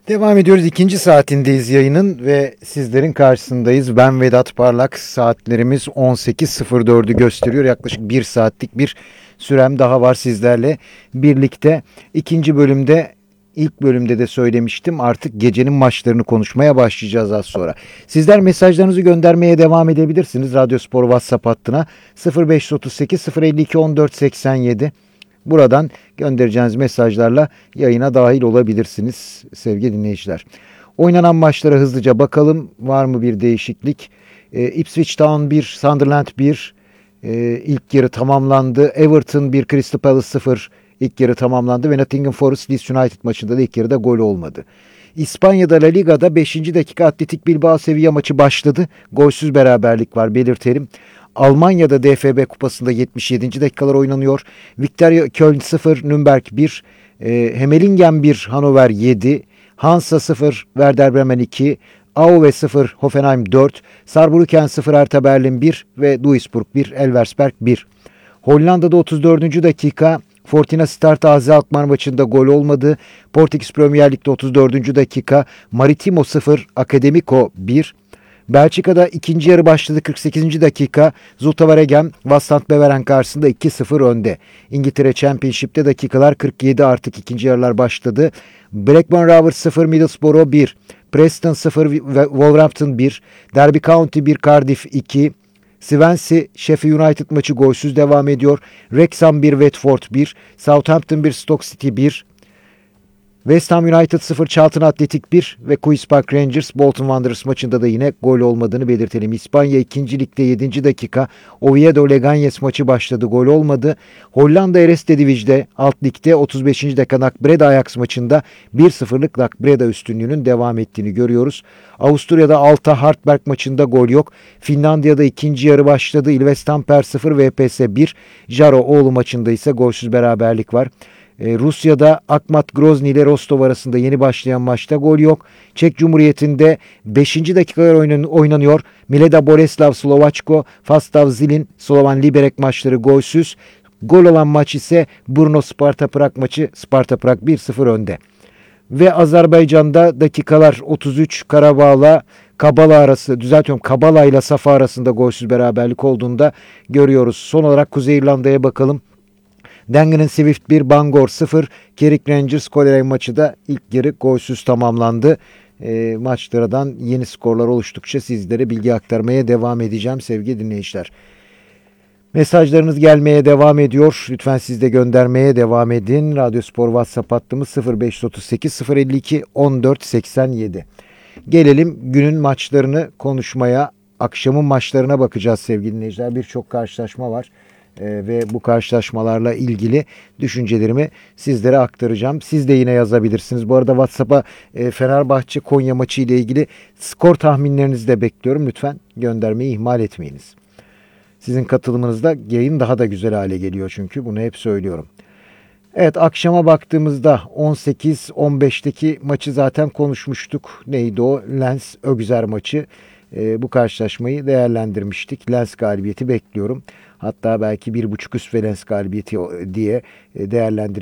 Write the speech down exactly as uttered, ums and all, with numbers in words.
Devam ediyoruz. İkinci saatindeyiz yayının ve sizlerin karşısındayız. Ben Vedat Parlak. Saatlerimiz on sekiz sıfır dördü gösteriyor. Yaklaşık bir saatlik bir sürem daha var sizlerle birlikte. İkinci bölümde, ilk bölümde de söylemiştim. Artık gecenin maçlarını konuşmaya başlayacağız az sonra. Sizler mesajlarınızı göndermeye devam edebilirsiniz. Radyospor WhatsApp hattına sıfır beş otuz sekiz sıfır elli iki on dört seksen yedi. Buradan göndereceğiniz mesajlarla yayına dahil olabilirsiniz sevgili dinleyiciler. Oynanan maçlara hızlıca bakalım. Var mı bir değişiklik? E, Ipswich Town bir, Sunderland bir. E, ilk yarı tamamlandı. Everton bir, Crystal Palace sıfır. İlk yarı tamamlandı ve Nottingham Forest Leeds United maçında da ilk yarıda gol olmadı. İspanya'da La Liga'da beşinci dakika Atletik Bilbao Sevilla maçı başladı. Golsüz beraberlik var belirtelim. Almanya'da D F B Kupası'nda yetmiş yedinci dakikalar oynanıyor. Viktoria Köln sıfır, Nürnberg bir, e, Hemelingen bir, Hannover yedi, Hansa sıfır, Werder Bremen iki, Aue sıfır, Hoffenheim dört, Saarbrücken sıfır, Hertha Berlin bir ve Duisburg bir, Elversberg bir. Hollanda'da otuz dördüncü dakika Fortuna Sittard A Z Alkmaar maçında gol olmadı. Portekiz Premier Lig'de otuz dördüncü dakika Maritimo sıfır, Academico bir. Belçika'da ikinci yarı başladı. kırk sekizinci dakika Zulte Waregem Wasland Beveren karşısında iki sıfır önde. İngiltere Championship'te dakikalar kırk yedi, artık ikinci yarılar başladı. Blackburn Rovers sıfır, Middlesbrough bir, Preston sıfır, Wolverhampton bir, Derby County bir, Cardiff iki, Swansea Sheffield United maçı golsüz devam ediyor. Wrexham bir, Watford bir, Southampton bir, Stoke City bir, West Ham United sıfır, Charlton Athletic bir ve Queen's Park Rangers Bolton Wanderers maçında da yine gol olmadığını belirtelim. İspanya ikinci Lig'de yedinci dakika Oviedo Leganés maçı başladı. Gol olmadı. Hollanda Erste Division'de alt ligde otuz beşinci dakika Nakbreda Ajax maçında bir sıfırlık Nakbreda üstünlüğünün devam ettiğini görüyoruz. Avusturya'da Alta Hartberg maçında gol yok. Finlandiya'da ikinci yarı başladı. Ilves Tampere sıfır, V P S bir. Jaro Oğlu maçında ise golsüz beraberlik var. Ee, Rusya'da Akhmat Grozny ile Rostov arasında yeni başlayan maçta gol yok. Çek Cumhuriyeti'nde beşinci dakikalar oynan- oynanıyor. Mileda Boleslav Slovačko, Fastav Zilin, Slovan Liberec maçları golsüz. Gol olan maç ise Brno Sparta Prag maçı. Sparta Prag bir sıfır önde. Ve Azerbaycan'da dakikalar otuz üç Karabağ'la Kabala arası, düzeltiyorum Kabala ile Safa arasında golsüz beraberlik olduğunda görüyoruz. Son olarak Kuzey İrlanda'ya bakalım. Dangen'in Swift bir, Bangor sıfır, Carrick Rangers Coleraine maçı da ilk yarı golsüz tamamlandı. E, maçlardan yeni skorlar oluştukça sizlere bilgi aktarmaya devam edeceğim sevgili dinleyiciler. Mesajlarınız gelmeye devam ediyor. Lütfen siz de göndermeye devam edin. Radyospor WhatsApp hattımız sıfır beş otuz sekiz sıfır elli iki on dört seksen yedi. Gelelim günün maçlarını konuşmaya, akşamın maçlarına bakacağız sevgili dinleyiciler. Birçok karşılaşma var. Ee, ve bu karşılaşmalarla ilgili düşüncelerimi sizlere aktaracağım. Siz de yine yazabilirsiniz. Bu arada WhatsApp'a e, Fenerbahçe Konya maçı ile ilgili skor tahminlerinizi de bekliyorum. Lütfen göndermeyi ihmal etmeyiniz. Sizin katılımınızda yayın daha da güzel hale geliyor çünkü bunu hep söylüyorum. Evet, akşama baktığımızda on sekiz on beşteki maçı zaten konuşmuştuk. Neydi o? Lens Ögzer maçı. E, bu karşılaşmayı değerlendirmiştik. Lens galibiyeti bekliyorum. Hatta belki bir buçuk üst ve Lens galibiyeti diye değerlendirmiştik.